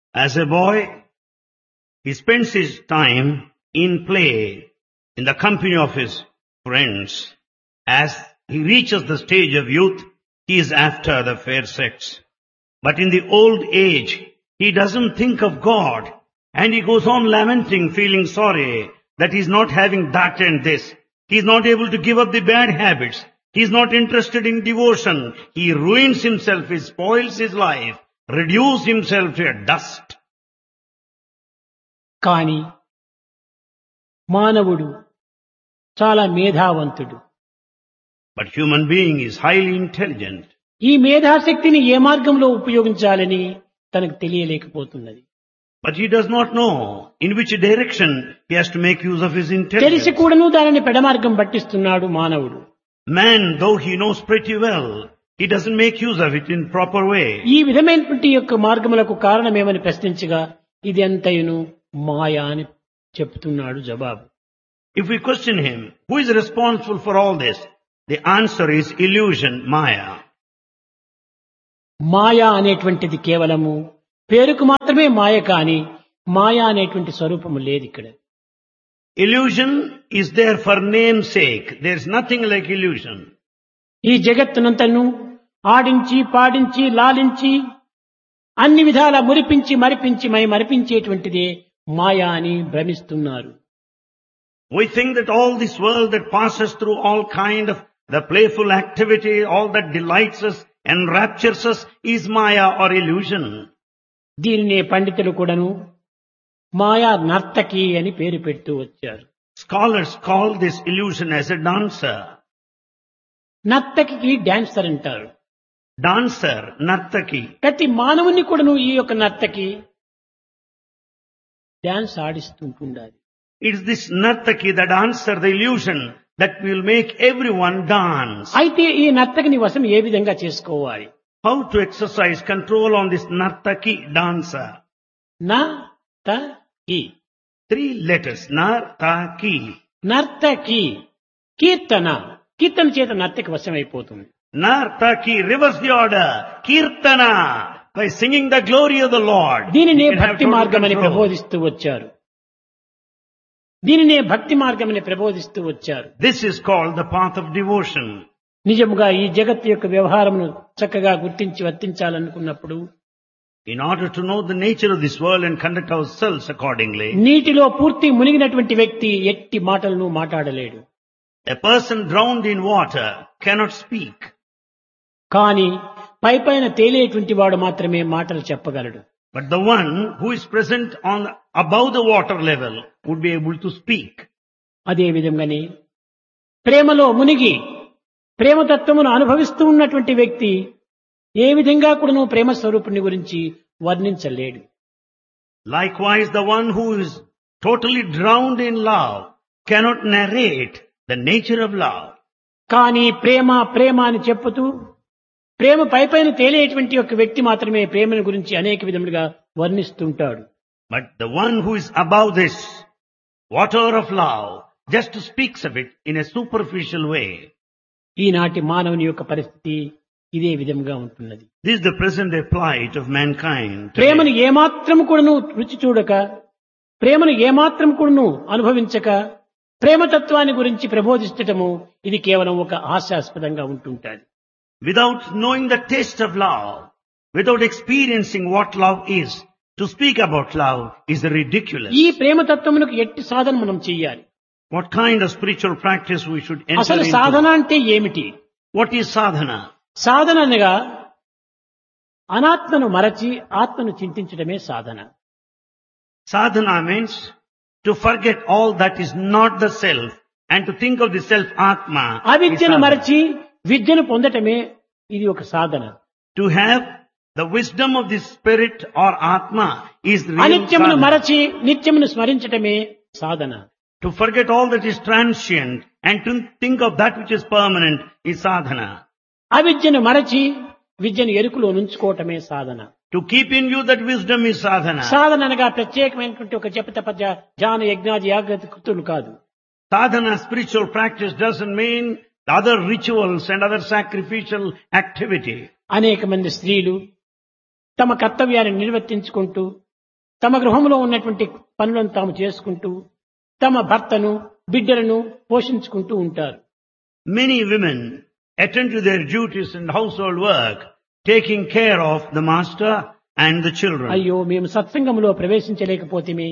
As a boy, he spends his time in play, in the company of his friends. As he reaches the stage of youth, he is after the fair sex. But in the old age, he doesn't think of God, and he goes on lamenting, feeling sorry that he is not having that and this. He is not able to give up the bad habits. He is not interested in devotion. He ruins himself, he spoils his life, reduces himself to a dust. కానీ మానవుడు చాలా మేధావంతుడు. But human being is highly intelligent. ఈ మేధాశక్తిని ఏ మార్గంలో ఉపయోగించాలని తనకు తెలియలేకపోతున్నది. But he does not know in which direction he has to make use of his తెలిసి intelligence. కూడాను దానిని పెడమార్గం పట్టిస్తున్నాడు మానవుడు. Man, though he knows pretty well, he doesn't make use of it in proper way. ఈ విధమైనటువంటి యొక్క మార్గములకు కారణమేమని ప్రశ్నించగా ఇది అంతయును మాయా అని చెప్తున్నాడు జవాబు. If we question him, who is responsible for all this? The answer is illusion, Maya. మాయా అనేటువంటిది కేవలము పేరుకు మాత్రమే మాయ, కాని మాయా అనేటువంటి స్వరూపము లేదు ఇక్కడ. Illusion is there for name's sake. There is nothing like illusion. ఈ జగత్తునంతను ఆడించి పాడించి లాలించి అన్ని విధాల మురిపించి మరిపించి మరిపించేటువంటిదే మాయా అని భ్రమిస్తున్నారు. We think that all this world that passes through all kind of the playful activity, all that delights us and raptures us is Maya or illusion. దీనినే పండితులు కూడాను మాయా నర్తకి అని పేరు పెడుతూ వచ్చారు. Scholars call this illusion as a dancer. నర్తకి dancer అంటారు. Dancer, Nartaki. ప్రతి మానవుని కూడాను ఈ యొక్క నర్తకి dance ఆడిస్తుంటుండాలి. It is this Nartaki, the dancer, the illusion that will make everyone dance. అయితే ఈ నర్తకిని వశం ఏ విధంగా చేసుకోవాలి? How to exercise control on this Nartaki dancer? నర్తకి 3 letters, Nartaki. నర్తకి కీర్తన, కీర్తన చేత నర్తకి వశమైపోతుంది. Nartaki, reverse the order. Kirtana, by singing the glory of the Lord. దీనినే You can have భక్తి total మార్గమని control. ప్రబోధిస్తూ వచ్చారు. దీనినే భక్తి మార్గమని ప్రబోధిస్తూ వచ్చారు. This is called the path of devotion. నిజముగా ఈ జగత్తు యొక్క వ్యవహారమును చక్కగా గుర్తించి వర్తించాలనుకున్నప్పుడు In order to know the nature of this world and conduct ourselves accordingly, నీటిలో పూర్తి మునిగినటువంటి వ్యక్తి ఎట్టి మాటలను మాట్లాడలేడు. a person drowned in water cannot speak. కానీ పైపైన తేలేటువంటి వాడు మాత్రమే మాటలు చెప్పగలడు. But the one who is present on above the water level would be able to speak. అదే విధంగానే ప్రేమలో మునిగి ప్రేమతత్వమును అనుభవిస్తూ ఉన్నటువంటి వ్యక్తి ఏ విధంగా కూడాను ప్రేమ స్వరూపుని గురించి వర్ణించలేడు. Likewise, the one who is totally drowned in love cannot narrate the nature of love. కానీ ప్రేమ ప్రేమ అని చెప్పుతూ ప్రేమ పైపైన తేలేటువంటి ఒక వ్యక్తి మాత్రమే ప్రేమను గురించి అనేక విధములుగా వర్ణిస్తుంటాడు. But the one who is above this water of love just speaks of it in a superficial way. ఈనాటి మానవుని యొక్క పరిస్థితి ఇదే విధంగా ఉంటున్నది. This is the present day plight of mankind. ప్రేమను ఏమాత్రం కూడాను రుచి చూడక, ప్రేమను ఏమాత్రం కూడాను అనుభవించక, ప్రేమతత్వాన్ని గురించి ప్రబోధించటము ఇది కేవలం ఒక హాస్యాస్పదంగా ఉంటుంటాది. Without knowing the taste of love, without experiencing what love is, to speak about love is ridiculous. ఈ ప్రేమతత్వమునకు ఎట్టి సాధన మనం చెయ్యాలి? What kind of spiritual practice we should enter అసలు సాధన into? అంటే ఏమిటి? What is sadhana? సాధన అనగా అనాత్మను మరచి ఆత్మను చింతించడమే సాధన. Sadhana means to forget all that is not the self and to think of the self Atma. is అవిద్యను sadhana. మరచి విద్యను పొందటమే ఇది ఒక సాధన. To have the wisdom of the spirit or Atma is real అనిత్యమును sadhana. మరచి నిత్యమును స్మరించటమే సాధన. To forget all that is transient and to think of that which is permanent is sadhana. అవిద్యను మరచి విద్యను ఎరుకులో నుంచుకోవటమే సాధన. To keep in view that wisdom is sadhana. సాధన అనగా ప్రత్యేకమైనటువంటి ఒక జపతప ధ్యాన యజ్ఞాది యాగ కృతులు కాదు. Sadhana, spiritual practice, doesn't mean the other rituals and other sacrificial activity. అనేక మంది స్త్రీలు తమ కర్తవ్యాన్ని నిర్వర్తించుకుంటూ తమ గృహంలో ఉన్నటువంటి పనులను తాము చేసుకుంటూ తమ భర్తను బిడ్డలను పోషించుకుంటూ ఉంటారు. Many women attend to their duties and household work, taking care of the master and the children. అయ్యో మేము సత్సంగంలో ప్రవేశించలేకపోతేమే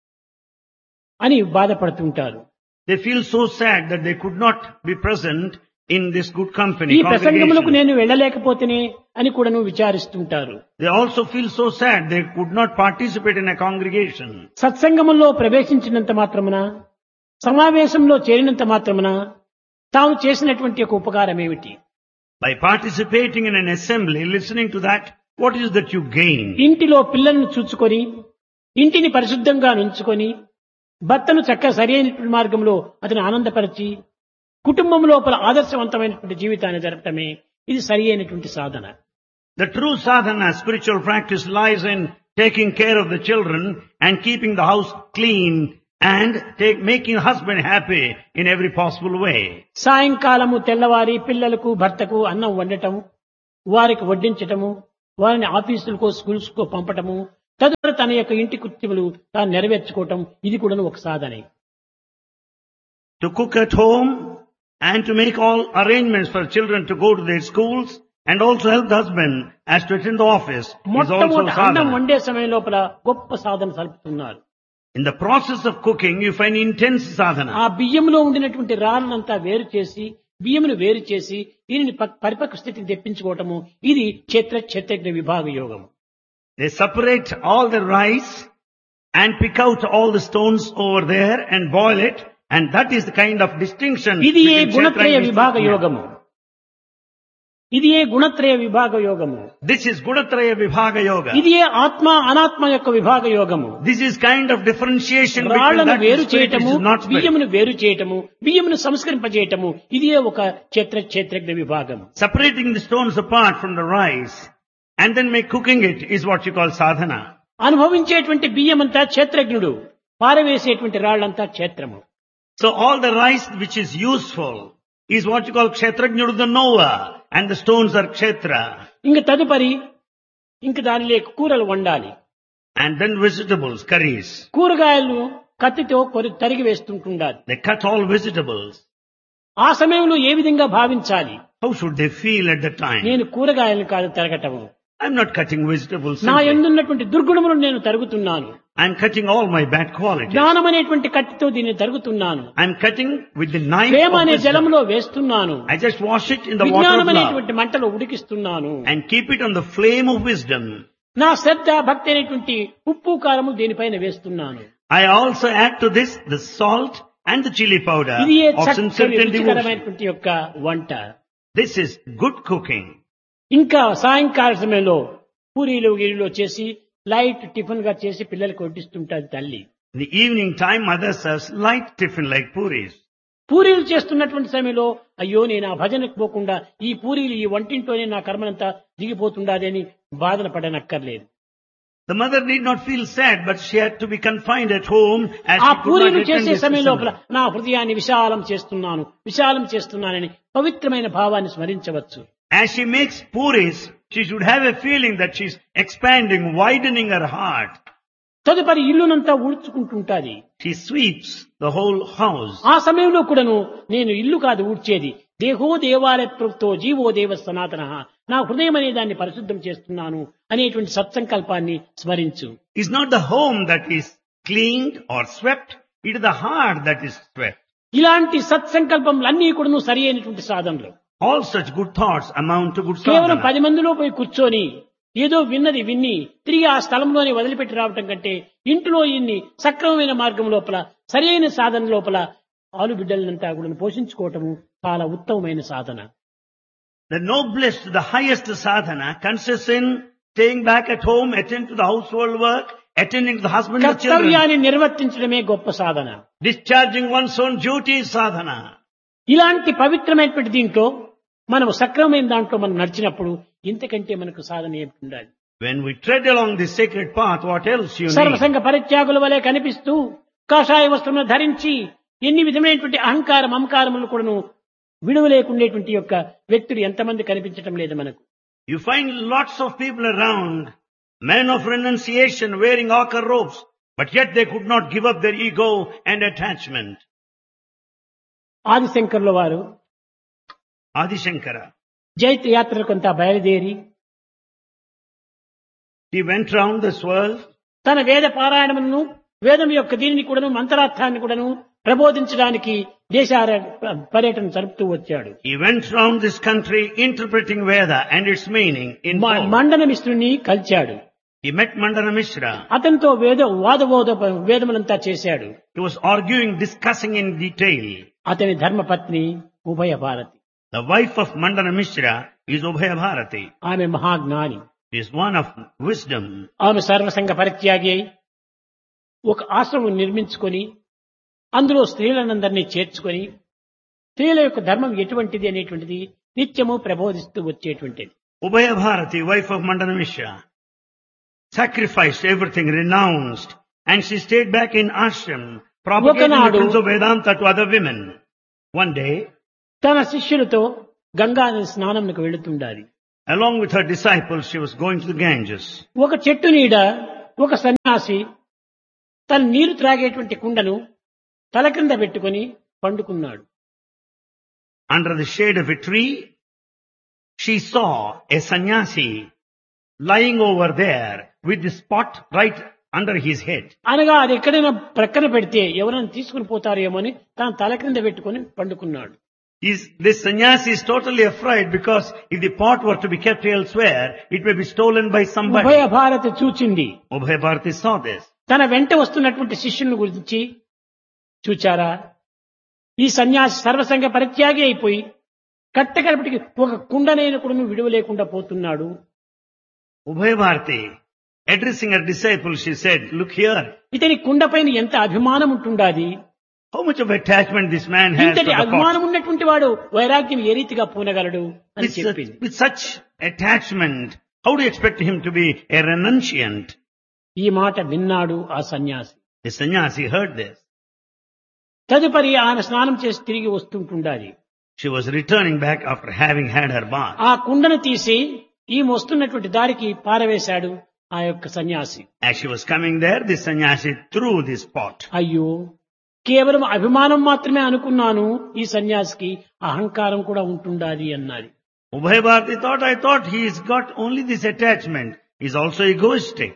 అని బాధపడుతుంటారు. They feel so sad that they could not be present in this good company. ఈ ప్రసంగములకు Congregation. నేను వెళ్ళలేకపోతేనే అని కూడాను విచారిస్తుంటారు. They also feel so sad they could not participate in a congregation. సత్సంగములో ప్రవేశించినంత మాత్రమున సమావేశంలో చేరినంత మాత్రమున తాము చేసినటువంటి ఒక ఉపకారం ఏమిటి? By participating in an assembly, listening to that, what is that you gain? ఇంటిలో పిల్లలను చూచుకొని ఇంటిని పరిశుద్ధంగా నుంచుకొని భర్తను చక్కగా సరైనటువంటి మార్గంలో అతను ఆనందపరిచి కుటుంబం లోపల ఆదర్శవంతమైనటువంటి జీవితాన్ని జరపటమే ఇది సరి అయినటువంటి సాధన. The true sadhana, spiritual practice, lies in taking care of the children and keeping the house clean and making husband happy in every possible way. సాయంకాలము తెల్లవారి పిల్లలకు భర్తకు అన్నం వండటం, వారికి వడ్డించటము, వారిని ఆఫీసులకు స్కూల్స్కు పంపటము, తదుపరి తన యొక్క ఇంటి కృత్యములు తాను నెరవేర్చుకోవటం ఇది కూడా ఒక సాధనే. To cook at home and to make all arrangements for children to go to their schools and also help the husband as to attend the office is also మొట్టమొదటి అన్నం sadhana. వండే సమయం లోపల గొప్ప సాధన సలుపుతున్నారు. In the process of cooking, you find intense sadhana. ఆ బియ్యంలో ఉండినటువంటి రాళ్ళనంతా వేరు చేసి బియ్యమును వేరు చేసి దీనిని పరిపక్వ స్థితికి తెప్పించుకోవటము ఇది క్షేత్రజ్ఞ విభాగ యోగం. They separate all the rice and pick out all the stones over there and boil it, and that is the kind of distinction ఇది ఏ between గుణత్రయ Kshetra and విభాగ Vishnu. యోగము. ఇది ఏ గుణత్రయ విభాగ యోగము. This is Gunatraya Vibhaga Yoga. ఇది ఏ ఆత్మ అనాత్మ యొక్క విభాగ యోగము. This is kind of differentiation between రాళ్లను that వేరు which is spirit, చేయటము, which is not spirit. బియ్యమును వేరు చేయటము, బియ్యమును సంస్కరింపజేయటము ఇది ఒక క్షేత్రజ్ఞ విభాగం. Separating the stones apart from the rice and then cooking it is what you call sadhana. అనుభవించేటువంటి బియ్యమంతా క్షేత్రజ్ఞుడు, పారవేసేటువంటి రాళ్లంతా క్షేత్రము. So all the rice which is useful is what you call Kshetrajñudu, the knower, and the stones are Kshetra. ఇంక తదుపరి ఇంక దానిలో కూరలు వండాలి. And then vegetables, curries. కూరగాయలు కత్తితో తరిగి వేస్తుంటుండాలి. They cut all vegetables. ఆ సమయంలో ఏ విధంగా భావించాలి? How should they feel at the time? నేను కూరగాయలను కాదు తరగటము, I'm not cutting vegetables నా simply. యందున్నటువంటి దుర్గుణములను నేను తరుగుతున్నాను. I'm cutting all my bad qualities. జ్ఞానం అనేటువంటి కత్తితో దీన్ని తరుగుతున్నాను. I'm cutting with the knife Prema of అనే wisdom. జలంలో వేస్తున్నాను. I just wash it in the water విజ్ఞానం of love అనేటువంటి మంటలో ఉడికిస్తున్నాను. and keep it on the flame of wisdom. నా శ్రద్ధ భక్తి అనేటువంటి ఉప్పు కారము దీనిపైన వేస్తున్నాను. I also add to this the salt and the chili powder ఇది ఏ of చక్కని sincerity and devotion. రుచికరమైనటువంటి యొక్క వంట. This is good cooking. ఇంకా సాయంకాల సమయంలో పూరీలు గిరిలో చేసి లైట్ టిఫిన్ గా చేసి పిల్లలకు వడ్డిస్తుంటారు తల్లి. In the evening time, mother serves light tiffin like puris. పూరీలు చేస్తున్నటువంటి సమయంలో అయ్యో నేను ఆ భజనకు పోకుండా ఈ పూరీలు ఈ వంటింట్లోనే నా కర్మనంతా దిగిపోతుండాలని బాధన పడనక్కర్లేదు. The mother did not feel sad, but she had to be confined at home as ఆ she could not పూరీలు attend చేసే this సమయం లోపల assembly. నా హృదయాన్ని విశాలం చేస్తున్నానని పవిత్రమైన భావాన్ని స్మరించవచ్చు. As she makes puris, she should have a feeling that she's expanding, widening her heart. తదుపరి ఇల్లునంతా ఊడ్చుకుంటుంటాది. She sweeps the whole house. ఆ సమయంలో కూడాను నేను ఇల్లు కాదు ఊడ్చేది, దేహో దేవాలయతో జీవో దేవ సనాతన, నా హృదయం అనే దాన్ని పరిశుద్ధం చేస్తున్నాను అనేటువంటి సత్సంకల్పాన్ని స్మరించు. It's not the home that is cleaned or swept, it is the heart that is swept. ఇలాంటి సత్సంకల్పములన్నీ కూడాను సరి అయినటువంటి సాధనలు. All such good thoughts amount to good కేవలం sadhana. 10 మందిలో పోయి కూర్చొని ఏదో విన్నది విన్ని తిరిగి ఆ స్థలంలోనే వదిలిపెట్టి రావటం కంటే ఇంట్లో ఇన్ని సక్రమమైన మార్గం లోపల సరైన సాధన లోపల ఆలుబిడ్డలంతా కూడా పోషించుకోవటము చాలా ఉత్తమమైన సాధన. The noblest, the highest sadhana consists in staying back at home, attending to the household work, attending to the husband and the children. కర్తవ్యాన్ని నిర్వర్తించడమే గొప్ప సాధన. Discharging one's own duty is sadhana. ఇలాంటి పవిత్రమైనటువంటి దీంట్లో మనం సక్రమమైన దాంట్లో మనం నడిచినప్పుడు ఇంతకంటే మనకు సాధన ఏమిటి ఉండాలి? When we tread along this sacred path, what else you need? సర్వసంగ పరిత్యాగుల వలె కనిపిస్తూ కాషాయ వస్త్రమును ధరించి ఎన్ని విధమైనటువంటి అహంకారం మమకారములు కూడాను విడువలేకుండేటువంటి యొక్క వ్యక్తులు ఎంతమంది కనిపించటం లేదు మనకు. You find lots of people around Men of renunciation wearing ochre robes, but yet they could not give up their ego and attachment. ఆదిశంకరుల వారు Adi Shankara, జైత్ర యాత్రకంతా బయలుదేరి he went round this world, తన వేద పారాయణములను వేదం యొక్క దీనిని కూడాను మంత్రార్థాన్ని కూడాను ప్రబోధించడానికి దేశాల పర్యటన జరుపుతూ వచ్చాడు. he went round this country interpreting Veda and its meaning in full. Mandana మిశ్రుని కలిచాడు. He met Mandana Mishra. అతనితో వేదములంతా చేశాడు. He was arguing, discussing in detail. అతని ధర్మపత్ని ఉభయ Bharati. The wife of Mandana Mishra is Ubhaya Bharati. ఆమె మహాజ్ఞాని. She is one of wisdom. ఆమె సర్వసంగ పరిత్యాగి అయి ఒక ఆశ్రమం నిర్మించుకొని అందులో స్త్రీలనందరినీ చేర్చుకొని స్త్రీల యొక్క ధర్మం ఎటువంటిది అనేటువంటిది నిత్యము ప్రబోధిస్తూ వచ్చేటువంటిది. Ubhaya Bharati, wife of Mandana Mishra, sacrificed everything, renounced, and she stayed back in ashram, propagating the principles of Vedanta to other women. One day, తన శిష్యులతో గంగా నది స్నానంకు వెళుతుండాలి. along with her disciples, she was going to the Ganges. ఒక చెట్టు నీడ ఒక సన్యాసి తన నీరు త్రాగేటువంటి కుండను తల క్రింద పెట్టుకుని పండుకున్నాడు. Under the shade of a tree, she saw a sannyasi lying over there with the spot right under his head. అనగా అది ఎక్కడైనా ప్రక్కన పెడితే ఎవరైనా తీసుకుని పోతారేమో అని తన తల క్రింద పెట్టుకుని పండుకున్నాడు. This sannyasi is totally afraid because if the pot were to be kept elsewhere, it may be stolen by somebody. ఉభయ భారతి చూచింది. Ubhaya Bharati saw this. తన వెంట వస్తున్నటువంటి శిష్యుని గురించి చూచారా, ఈ సన్యాసి సర్వసంగ పరిత్యాగి అయిపోయి కట్టకడపటికి ఒక కుండనైన కూడా విడువలేకుండా పోతున్నాడు. Ubhaya Bharati, addressing her disciples, she said, look here, ఇతని కుండపైన ఎంత అభిమానం ఉంటుండాది. how much of attachment this man has to ఇంతటి the అభిమానం pot. ఉన్నటువంటి వాడు వైరాగ్యం ఏ రీతిగా పూనగలడు అని చెప్పింది. With such attachment, how do you expect him to be a renunciant? ఈ మాట విన్నాడు ఆ సన్యాసి. The sannyasi heard this. తదుపరి ఆమె స్నానం చేసి తిరిగి వస్తుంటుండాలి. She was returning back after having had her bath. ఆ కుండను తీసి ఈమె వస్తున్నటువంటి దారికి పారవేశాడు ఆ యొక్క సన్యాసి. As she was coming there, the sannyasi threw this pot. అయ్యో, కేవలం అభిమానం మాత్రమే అనుకున్నాను, ఈ సన్యాసికి అహంకారం కూడా ఉంటుండాలి అన్నది. Ubhaya Bharati thought, I thought he's got only this attachment. He's also egoistic.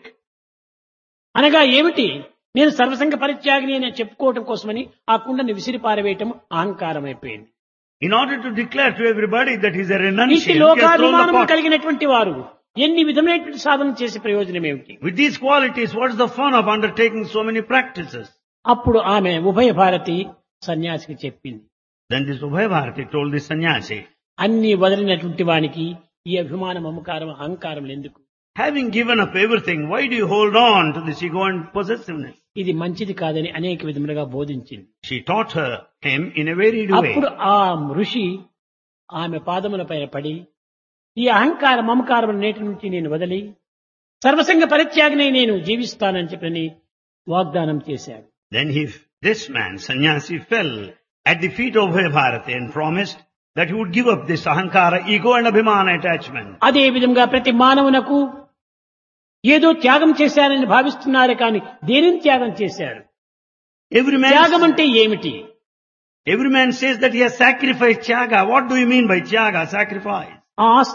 అనగా ఏమిటి, నేను సర్వసంగ పరిత్యాగిని అని చెప్పుకోవటం కోసమని ఆ కుండని విసిరి పారవేయటం అహంకారం అయిపోయింది. In order to declare to everybody that he's a ఇట్టి renunciant, he has thrown the లోకాభిమానం pot. కలిగినటువంటి వారు ఎన్ని విధమైనటువంటి సాధన చేసే ప్రయోజనం ఏమిటి? With these qualities, what is the fun of undertaking so many practices? అప్పుడు ఆమె ఉభయ భారతి సన్యాసికి చెప్పింది, Then this Ubhaya Bharati told the sannyasi, అన్ని వదిలినటువంటి వానికి ఈ అభిమానం అహంకారం అహంకారం ఎందుకు? having given up everything, why do you hold on to this ego and possessiveness? ఇది మంచిది కాదని అనేక విధములుగా బోధించింది. She taught him in a varied way. అప్పుడు ఆ ఋషి ఆమె పాదముల పైన పడి, ఈ అహంకార మమకారం నేటి నుంచి నేను వదిలి సర్వసంగ పరిత్యాగిని నేను జీవిస్తానని చెప్పని వాగ్దానం చేశాడు. Then this man, sannyasi, fell at the feet of Ubhaya Bharati and promised that he would give up this ahankara, ego and abhimana attachment. అదే విధంగా ప్రతి మానవునకు ఏదో త్యాగం చేశారని భావిస్తున్నారు, కానీ దేనిని త్యాగం చేశారు? త్యాగం అంటే ఏమిటి? Every man says that he has sacrificed tyaga. What do you mean by tyaga, sacrifice? ఆ